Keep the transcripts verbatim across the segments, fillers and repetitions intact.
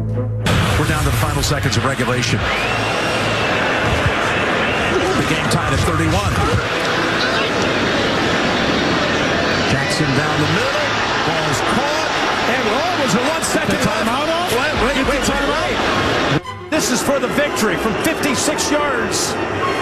We're down to the final seconds of regulation. The game tied at thirty-one. Jackson down the middle. Ball's caught. And oh, was there one second timeout off? Wait, wait, wait, timeout. This is for the victory from fifty-six yards.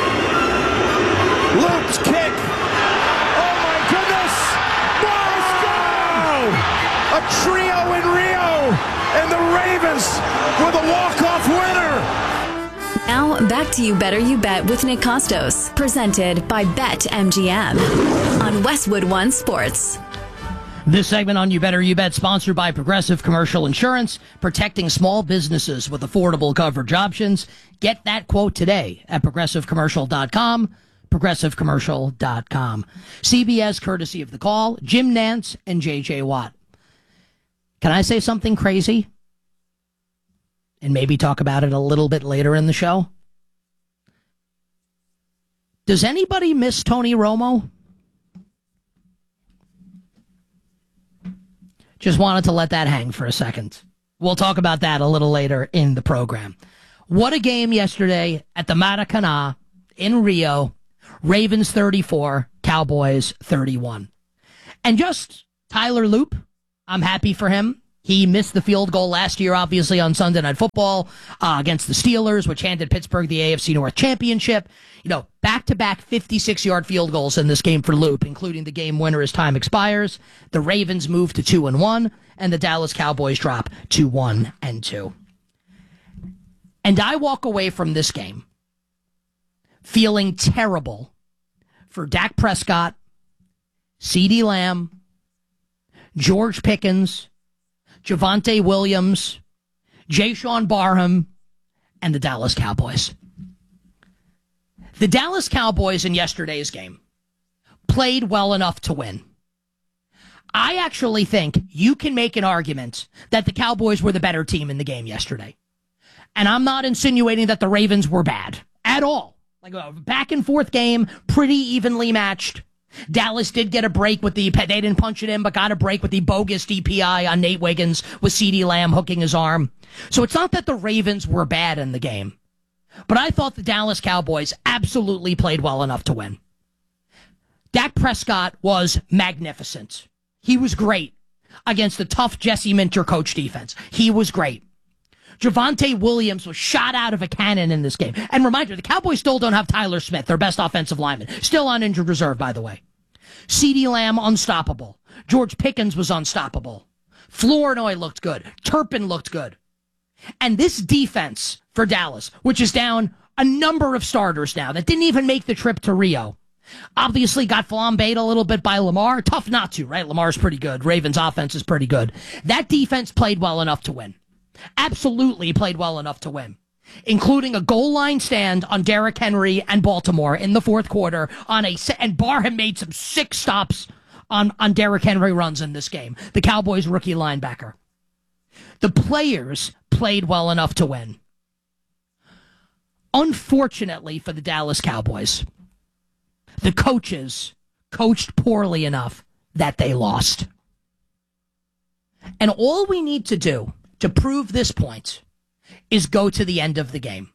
Loop's kick. Oh my goodness! Whoa! A trio in Rio, and the Ravens with a walk-off winner. Now, back to You Better You Bet with Nick Costos, presented by BetMGM on Westwood One Sports. This segment on You Better You Bet, sponsored by Progressive Commercial Insurance, protecting small businesses with affordable coverage options. Get that quote today at progressive commercial dot com, progressive commercial dot com. C B S, courtesy of The Call, Jim Nantz and J J Watt. Can I say something crazy? And maybe talk about it a little bit later in the show? Does anybody miss Tony Romo? Just wanted to let that hang for a second. We'll talk about that a little later in the program. What a game yesterday at the Maracanã in Rio. Ravens thirty-four, Cowboys thirty-one. And just Tyler Loop, I'm happy for him. He missed the field goal last year, obviously, on Sunday Night Football uh, against the Steelers, which handed Pittsburgh the A F C North Championship. You know, back-to-back fifty-six-yard field goals in this game for Loop, including the game winner as time expires. The Ravens move to two and one, and the Dallas Cowboys drop to one and two. And I walk away from this game feeling terrible for Dak Prescott, CeeDee Lamb, George Pickens, Javonte Williams, Jayshon Barham, and the Dallas Cowboys. The Dallas Cowboys in yesterday's game played well enough to win. I actually think you can make an argument that the Cowboys were the better team in the game yesterday. And I'm not insinuating that the Ravens were bad at all. Like a back and forth game, pretty evenly matched. Dallas did get a break with the, they didn't punch it in, but got a break with the bogus D P I on Nate Wiggins with CeeDee Lamb hooking his arm. So it's not that the Ravens were bad in the game, but I thought the Dallas Cowboys absolutely played well enough to win. Dak Prescott was magnificent. He was great against the tough Jesse Minter coach defense. He was great. Javonte Williams was shot out of a cannon in this game. And reminder, the Cowboys still don't have Tyler Smith, their best offensive lineman. Still on injured reserve, by the way. CeeDee Lamb, unstoppable. George Pickens was unstoppable. Flournoy looked good. Turpin looked good. And this defense for Dallas, which is down a number of starters now that didn't even make the trip to Rio, obviously got flambéed a little bit by Lamar. Tough not to, right? Lamar's pretty good. Ravens' offense is pretty good. That defense played well enough to win. Absolutely played well enough to win, including a goal line stand on Derrick Henry and Baltimore in the fourth quarter. On a and Barham made some sick stops on, on Derrick Henry runs in this game, the Cowboys rookie linebacker. The players played well enough to win. Unfortunately for the Dallas Cowboys, the coaches coached poorly enough that they lost. And all we need to do to prove this point is go to the end of the game.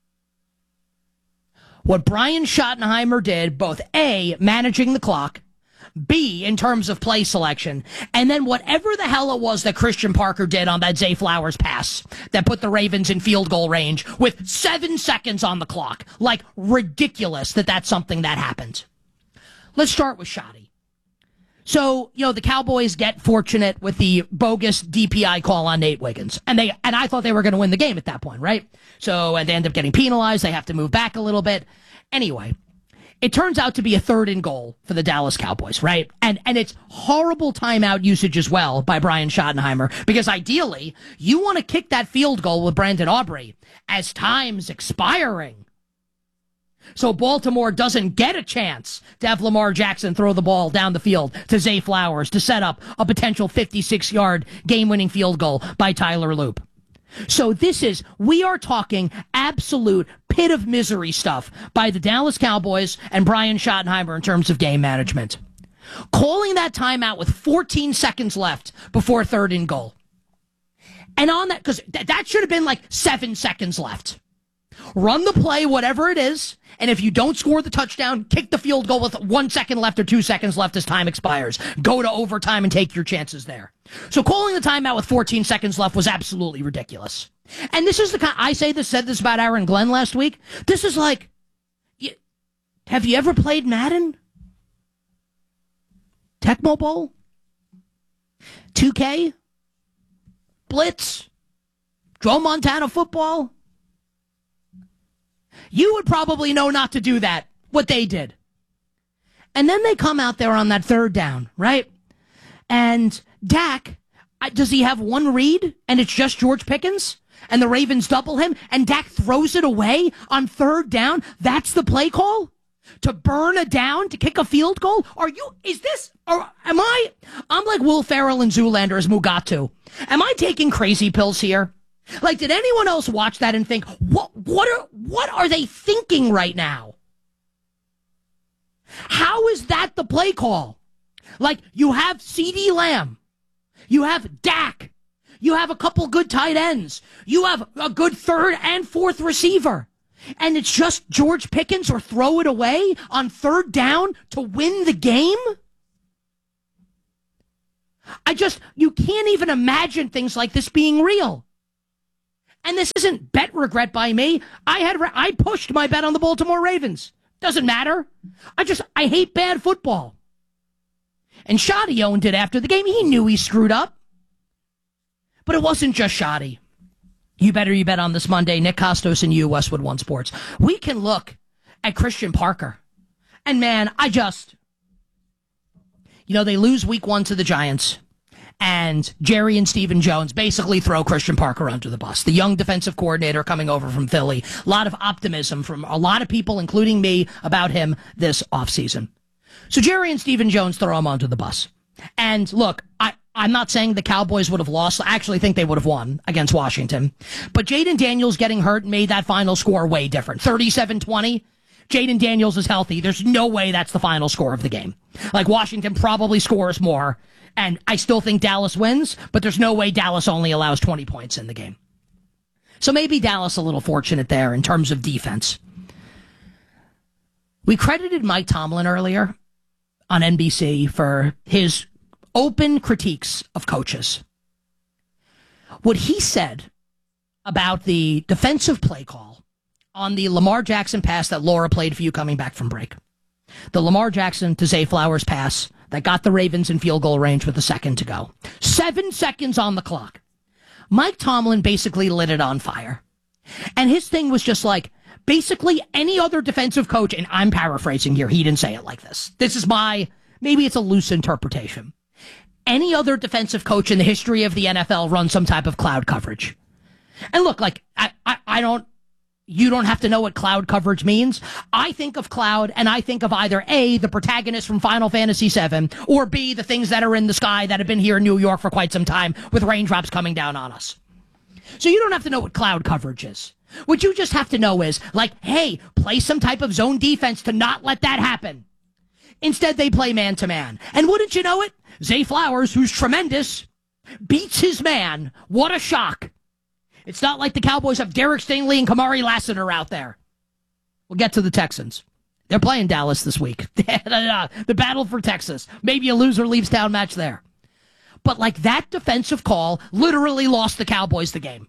What Brian Schottenheimer did, both A, managing the clock, B, in terms of play selection, and then whatever the hell it was that Christian Parker did on that Zay Flowers pass that put the Ravens in field goal range with seven seconds on the clock. Like, ridiculous that that's something that happened. Let's start with Shotty. So, you know, the Cowboys get fortunate with the bogus D P I call on Nate Wiggins. And they and I thought they were going to win the game at that point, right? So, and they end up getting penalized. They have to move back a little bit. Anyway, it turns out to be a third and goal for the Dallas Cowboys, right? And and it's horrible timeout usage as well by Brian Schottenheimer, because ideally, you want to kick that field goal with Brandon Aubrey as time's expiring. So Baltimore doesn't get a chance to have Lamar Jackson throw the ball down the field to Zay Flowers to set up a potential fifty-six-yard game-winning field goal by Tyler Loop. So this is, we are talking absolute pit of misery stuff by the Dallas Cowboys and Brian Schottenheimer in terms of game management. Calling that timeout with fourteen seconds left before third and goal. And on that, because th- that should have been like seven seconds left. Run the play, whatever it is, and if you don't score the touchdown, kick the field goal with one second left or two seconds left as time expires. Go to overtime and take your chances there. So calling the timeout with fourteen seconds left was absolutely ridiculous. And this is the kind, I say this, said this about Aaron Glenn last week. This is like, you, have you ever played Madden? Tecmo Bowl? two K? Blitz? Joe Montana football? You would probably know not to do that, what they did. And then they come out there on that third down, right? And Dak, does he have one read and it's just George Pickens? And the Ravens double him and Dak throws it away on third down? That's the play call? To burn a down, to kick a field goal? Are you, is this, or am I, I'm like Will Ferrell and Zoolander as Mugatu. Am I taking crazy pills here? Like, did anyone else watch that and think, what, what are, what are they thinking right now? How is that the play call? Like, you have CeeDee Lamb. You have Dak. You have a couple good tight ends. You have a good third and fourth receiver. And it's just George Pickens or throw it away on third down to win the game? I just, you can't even imagine things like this being real. And this isn't bet regret by me. I had, I pushed my bet on the Baltimore Ravens. Doesn't matter. I just, I hate bad football. And Shoddy owned it after the game. He knew he screwed up. But it wasn't just Shoddy. You better you bet on this Monday. Nick Costos and you, Westwood One Sports. We can look at Christian Parker. And man, I just, you know, they lose week one to the Giants. And Jerry and Stephen Jones basically throw Christian Parker under the bus. The young defensive coordinator coming over from Philly. A lot of optimism from a lot of people, including me, about him this offseason. So Jerry and Stephen Jones throw him onto the bus. And look, I, I'm not saying the Cowboys would have lost. I actually think they would have won against Washington. But Jaden Daniels getting hurt made that final score way different. thirty-seven twenty. Jaden Daniels is healthy. There's no way that's the final score of the game. Like, Washington probably scores more. And I still think Dallas wins, but there's no way Dallas only allows twenty points in the game. So maybe Dallas a little fortunate there in terms of defense. We credited Mike Tomlin earlier on N B C for his open critiques of coaches. What he said about the defensive play call on the Lamar Jackson pass that Laura played for you coming back from break. The Lamar Jackson to Zay Flowers pass that got the Ravens in field goal range with a second to go. Seven seconds on the clock. Mike Tomlin basically lit it on fire. And his thing was just like, basically any other defensive coach, and I'm paraphrasing here, he didn't say it like this. This is my, maybe it's a loose interpretation. Any other defensive coach in the history of the N F L runs some type of cloud coverage. And look, like, I, I, I don't, you don't have to know what cloud coverage means. I think of cloud, and I think of either A, the protagonist from Final Fantasy seven, or B, the things that are in the sky that have been here in New York for quite some time with raindrops coming down on us. So you don't have to know what cloud coverage is. What you just have to know is, like, hey, play some type of zone defense to not let that happen. Instead, they play man-to-man. And wouldn't you know it? Zay Flowers, who's tremendous, beats his man. What a shock. It's not like the Cowboys have Derek Stingley and Kamari Lassiter out there. We'll get to the Texans. They're playing Dallas this week. The battle for Texas. Maybe a loser leaves town match there. But like, that defensive call literally lost the Cowboys the game.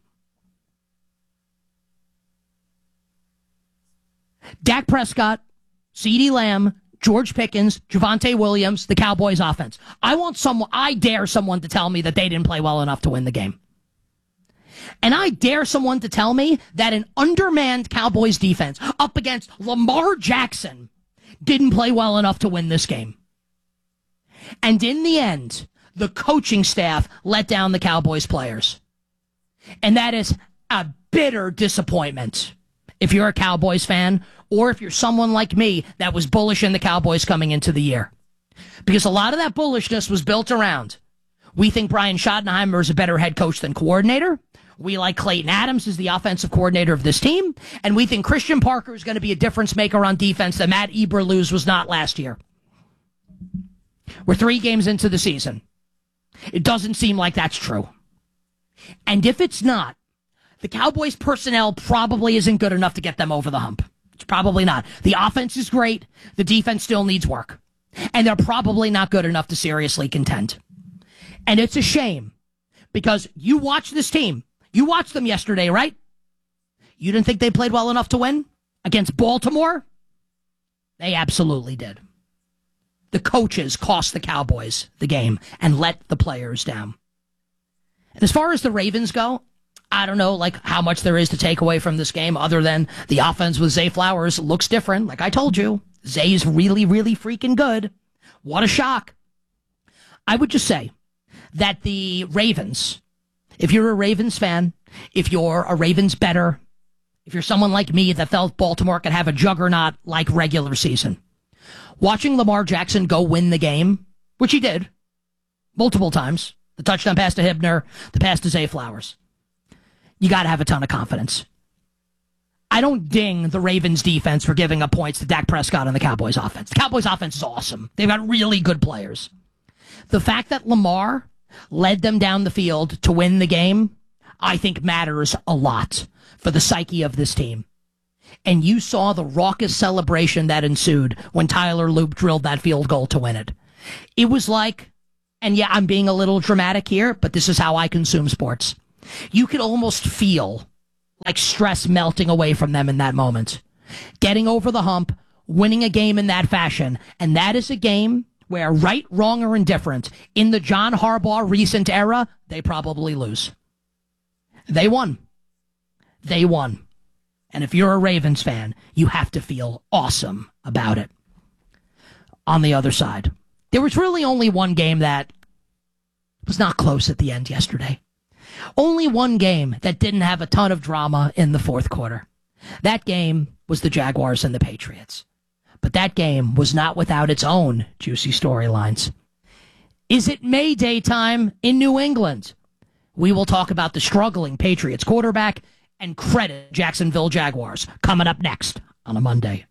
Dak Prescott, CeeDee Lamb, George Pickens, Javonte Williams, the Cowboys offense. I want someone, I dare someone to tell me that they didn't play well enough to win the game. And I dare someone to tell me that an undermanned Cowboys defense up against Lamar Jackson didn't play well enough to win this game. And in the end, the coaching staff let down the Cowboys players. And that is a bitter disappointment if you're a Cowboys fan, or if you're someone like me that was bullish in the Cowboys coming into the year. Because a lot of that bullishness was built around, we think Brian Schottenheimer is a better head coach than coordinator. We like Clayton Adams as the offensive coordinator of this team. And we think Christian Parker is going to be a difference maker on defense that Matt Eberflus was not last year. We're three games into the season. It doesn't seem like that's true. And if it's not, the Cowboys personnel probably isn't good enough to get them over the hump. It's probably not. The offense is great. The defense still needs work. And they're probably not good enough to seriously contend. And it's a shame because you watched this team. You watched them yesterday, right? You didn't think they played well enough to win against Baltimore? They absolutely did. The coaches cost the Cowboys the game and let the players down. And as far as the Ravens go, I don't know like how much there is to take away from this game other than the offense with Zay Flowers looks different. Like I told you, Zay's really, really freaking good. What a shock. I would just say that the Ravens, if you're a Ravens fan, if you're a Ravens bettor, if you're someone like me that felt Baltimore could have a juggernaut like regular season, watching Lamar Jackson go win the game, which he did multiple times, the touchdown pass to Hibner, the pass to Zay Flowers, you got to have a ton of confidence. I don't ding the Ravens defense for giving up points to Dak Prescott and the Cowboys offense. The Cowboys offense is awesome. They've got really good players. The fact that Lamar led them down the field to win the game, I think matters a lot for the psyche of this team. And you saw the raucous celebration that ensued when Tyler Loop drilled that field goal to win it. It was like, and yeah, I'm being a little dramatic here, but this is how I consume sports. You could almost feel like stress melting away from them in that moment. Getting over the hump, winning a game in that fashion. And that is a game where, right, wrong, or indifferent, in the John Harbaugh recent era, they probably lose. They won. They won. And if you're a Ravens fan, you have to feel awesome about it. On the other side, there was really only one game that was not close at the end yesterday. Only one game that didn't have a ton of drama in the fourth quarter. That game was the Jaguars and the Patriots. But that game was not without its own juicy storylines. Is it May Day time in New England? We will talk about the struggling Patriots quarterback and credit Jacksonville Jaguars coming up next on a Monday.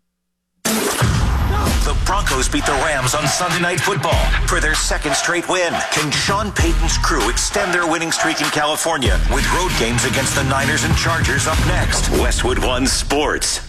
The Broncos beat the Rams on Sunday Night Football for their second straight win. Can Sean Payton's crew extend their winning streak in California with road games against the Niners and Chargers up next? Westwood One Sports.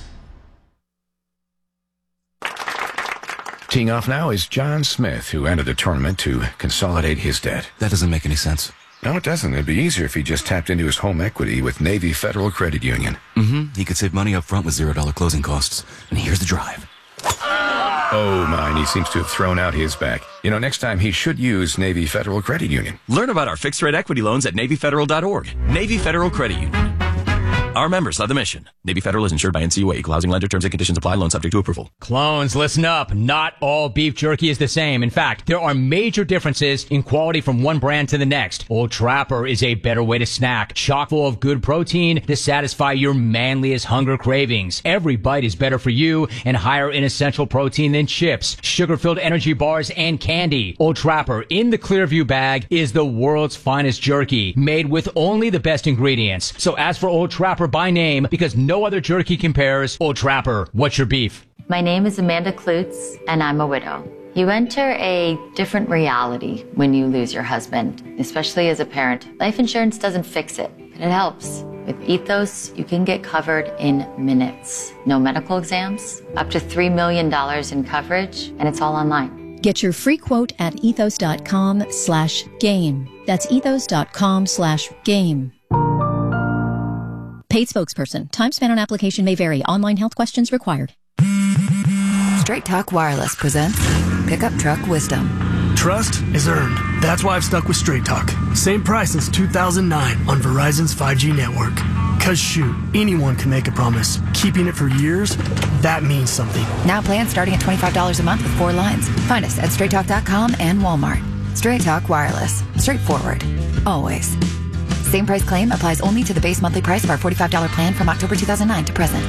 Teeing off now is John Smith, who entered the tournament to consolidate his debt. That doesn't make any sense. No, it doesn't. It'd be easier if he just tapped into his home equity with Navy Federal Credit Union. Mm-hmm. He could save money up front with zero dollar closing costs. And here's the drive. Oh, mine. He seems to have thrown out his back. You know, next time he should use Navy Federal Credit Union. Learn about our fixed-rate equity loans at Navy Federal dot org. Navy Federal Credit Union. Our members love the mission. Navy Federal is insured by N C U A. Equal housing lender. Terms and conditions apply. Loan subject to approval. Clones, listen up. Not all beef jerky is the same. In fact, there are major differences in quality from one brand to the next. Old Trapper is a better way to snack. Chock full of good protein to satisfy your manliest hunger cravings. Every bite is better for you and higher in essential protein than chips, sugar-filled energy bars, and candy. Old Trapper in the Clearview bag is the world's finest jerky, made with only the best ingredients. So ask for Old Trapper by name because no other jerky compares. Old Trapper, what's your beef? My name is Amanda Klutz, and I'm a widow. You enter a different reality when you lose your husband, especially as a parent. Life insurance doesn't fix it, but it helps. With Ethos, you can get covered in minutes. No medical exams, up to three million dollars in coverage, and it's all online. Get your free quote at ethos.com slash game. That's ethos.com slash game. Paid spokesperson. Time spent on application may vary. Online health questions required. Straight Talk Wireless presents Pickup Truck Wisdom. Trust is earned. That's why I've stuck with Straight Talk. Same price since two thousand nine on Verizon's five G network. Cause shoot, anyone can make a promise. Keeping it for years, that means something. Now plans starting at twenty-five dollars a month with four lines. Find us at straight talk dot com and Walmart. Straight Talk Wireless. Straightforward. Always. Same price claim applies only to the base monthly price of our forty-five dollars plan from October two thousand nine to present.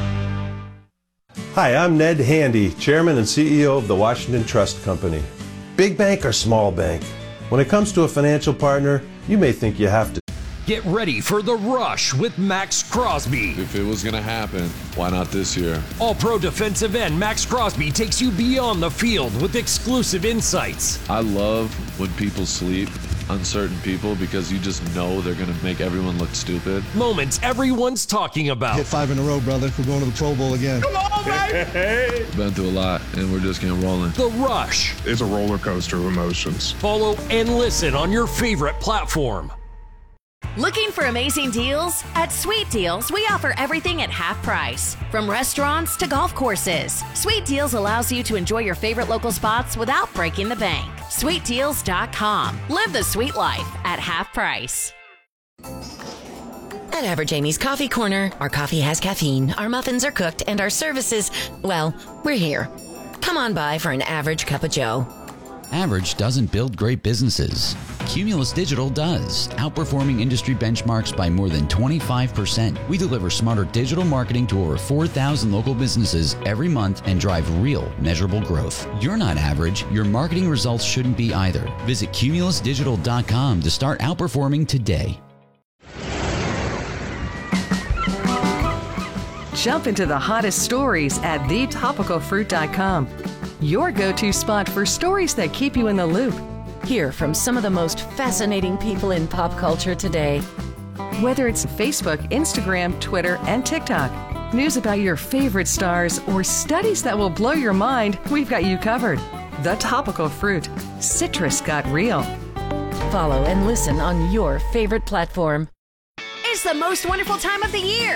Hi, I'm Ned Handy, Chairman and C E O of the Washington Trust Company. Big bank or small bank? When it comes to a financial partner, you may think you have to. Get ready for the rush with Max Crosby. If it was going to happen, why not this year? All-pro defensive end Max Crosby takes you beyond the field with exclusive insights. I love when people sleep on certain people because you just know they're going to make everyone look stupid. Moments everyone's talking about. Hit five in a row, brother. We're going to the Pro Bowl again. Come on, baby! Been through a lot, and we're just getting rolling. The Rush. It's a roller coaster of emotions. Follow and listen on your favorite platform. Looking for amazing deals? At Sweet Deals, we offer everything at half price. From restaurants to golf courses, Sweet Deals allows you to enjoy your favorite local spots without breaking the bank. sweet deals dot com. Live the sweet life at half price. At Average Amy's Coffee Corner, our coffee has caffeine, our muffins are cooked, and our services, well, we're here. Come on by for an average cup of joe. Average doesn't build great businesses. Cumulus Digital does, outperforming industry benchmarks by more than twenty-five percent. We deliver smarter digital marketing to over four thousand local businesses every month and drive real, measurable growth. You're not average. Your marketing results shouldn't be either. Visit cumulus digital dot com to start outperforming today. Jump into the hottest stories at the topical fruit dot com. Your go-to spot for stories that keep you in the loop. Hear from some of the most fascinating people in pop culture today. Whether it's Facebook, Instagram, Twitter, and TikTok, news about your favorite stars, or studies that will blow your mind, we've got you covered. The Topical Fruit. Citrus got real. Follow and listen on your favorite platform. It's the most wonderful time of the year.